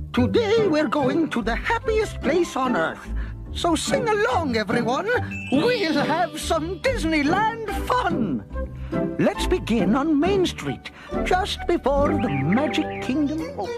Today we're going to the happiest place on earth. So sing along, everyone. We'll have some Disneyland fun. Let's begin on Main Street, just before the Magic Kingdom opens.